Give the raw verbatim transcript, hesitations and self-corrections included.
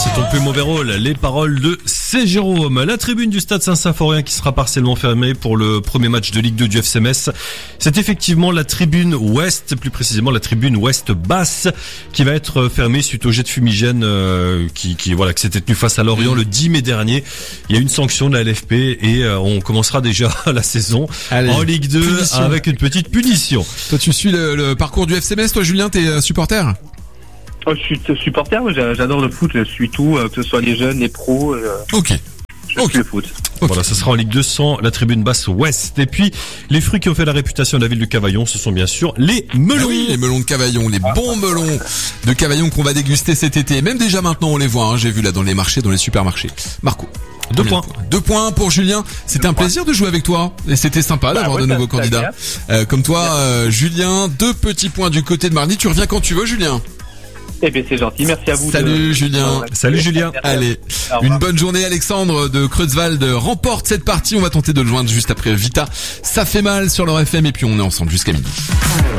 c'est ton plume overall, les paroles de C. Jérôme. La tribune du stade Saint-Symphorien qui sera partiellement fermée pour le premier match de Ligue deux du F C Metz. C'est effectivement la tribune ouest, plus précisément la tribune ouest basse, qui va être fermée suite au jet de fumigène euh, qui, qui voilà, qui s'était tenu face à Lorient le dix mai dernier. Il y a une sanction de la L F P et euh, on commencera déjà la saison Allez, en Ligue deux punition. Avec une petite punition. Toi, tu suis le, le parcours du F C Metz, toi, Julien, t'es supporter? Oh, je suis supporter, j'adore le foot, je suis tout, que ce soit les jeunes, les pros. Euh, ok. Je okay. suis le foot. Okay. Voilà, ça sera en Ligue deux sans la tribune basse ouest. Et puis, les fruits qui ont fait la réputation de la ville de Cavaillon, ce sont bien sûr les melons. Ah oui, les melons de Cavaillon, les ah. bons melons de Cavaillon qu'on va déguster cet été. Même déjà maintenant, on les voit, hein, j'ai vu là dans les marchés, dans les supermarchés. Marco. Deux points. Deux points pour Julien. C'était un plaisir de jouer avec toi. Et c'était sympa d'avoir bah ouais, de nouveaux candidats. Euh, comme toi, euh, Julien. Deux petits points du côté de Marny. Tu reviens quand tu veux, Julien. Eh bien, c'est gentil. Merci à vous. Salut, de... Julien. Salut, Julien. Allez. Une bonne journée. Alexandre de Creutzwald remporte cette partie. On va tenter de le joindre juste après Vita. Ça fait mal sur leur F M et puis on est ensemble jusqu'à midi.